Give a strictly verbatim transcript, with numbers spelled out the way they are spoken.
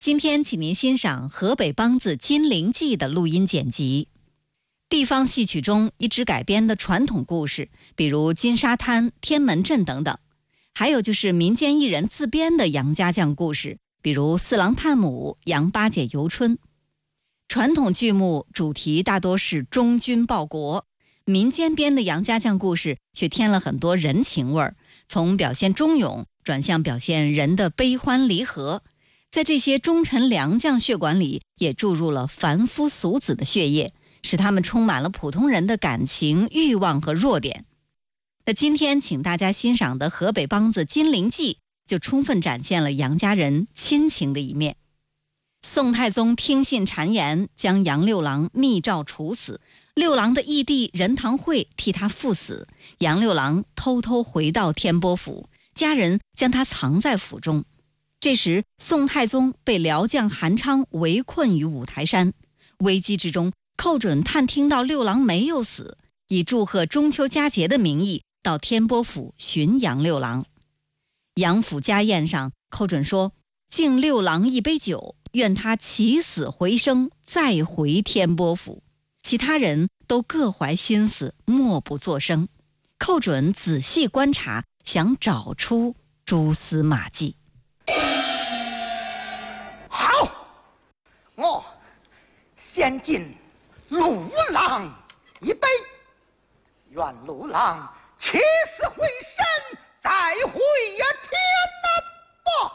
今天请您欣赏河北梆子《金陵记》的录音剪辑。地方戏曲中一直改编的传统故事，比如金沙滩、天门阵等等，还有就是民间艺人自编的杨家将故事，比如四郎探母、杨八姐游春。传统剧目主题大多是忠君报国，民间编的杨家将故事却添了很多人情味儿，从表现忠勇转向表现人的悲欢离合。在这些忠臣良将血管里，也注入了凡夫俗子的血液，使他们充满了普通人的感情、欲望和弱点。那今天请大家欣赏的河北梆子《金陵记》，就充分展现了杨家人亲情的一面。宋太宗听信谗言，将杨六郎密诏处死，六郎的义弟任堂会替他赴死，杨六郎偷偷回到天波府，家人将他藏在府中。这时宋太宗被辽将韩昌围困于五台山，危机之中，寇准探听到六郎没有死，以祝贺中秋佳节的名义到天波府寻杨六郎。杨府家宴上，寇准说：敬六郎一杯酒，愿他起死回生，再回天波府。其他人都各怀心思，默不作声。寇准仔细观察，想找出蛛丝马迹。 好，我先敬陆郎一杯，愿陆郎起死回生，再回呀